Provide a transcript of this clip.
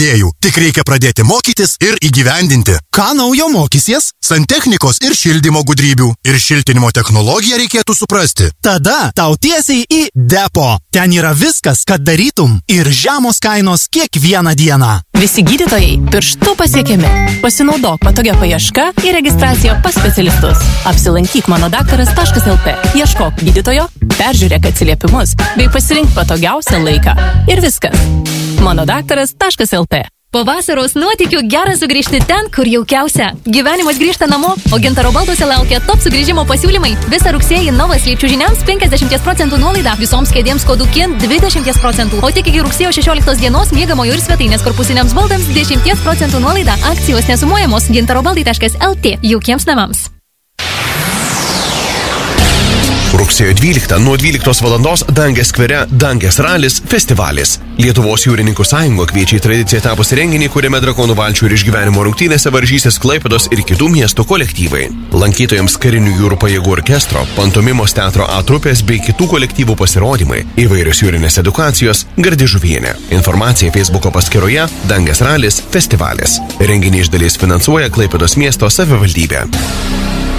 idėjų, tik reikia pradėti mokytis ir įgyvendinti. Ką naujo mokysies? Santechnikos ir šildymo gudrybių. Ir šiltinimo technologiją reikėtų suprasti. Tada tau tiesiai į depo. Ten yra viskas, kad darytum ir žemos kainos kiekvieną dieną. Visi gydytojai pirštų pasiekiami. Pasinaudok patogia paieška ir registracija pas specialistus. Apsilankyk manodaktaras.lt. Ieškok gydytojo, peržiūrėk atsiliepimus bei pasirink patogiausią laiką. Ir viskas. manodaktaras.lt. Po vasaros nuotykių gera sugrįžti ten, kur jaukiausia. Gyvenimas grįžta namo, o Gintaro balduose laukia top sugrįžimo pasiūlymai. Visą rugsėjį Novas Liepčių žiniams 50% nuolaida, visoms kėdėms kodų KIN 20%, o tik iki rugsėjo 16 dienos miegamojo ir svetainės korpusiniams baldams 10% nuolaida. Akcijos nesumuojamos gintarobaldai.lt jaukiems namams. Rugsėjo 12 nuo 12 valandos Dangės skvere Dangės ralis festivalis. Lietuvos jūrininkų sąjunga kviečia į tradiciją tapusi renginį, kuriame drakonų valčių ir išgyvenimo rungtynėse varžysis Klaipėdos ir kitų miestų kolektyvai. Lankytojams karinių jūrų pajėgų orkestro, pantomimos teatro A trupės bei kitų kolektyvų pasirodymai, įvairios jūrinės edukacijos, gardi žuvienė. Informacija Facebooko paskyroje Dangės ralis festivalis. Renginį iš dalies finansuoja Klaipėdos miesto savivaldybė.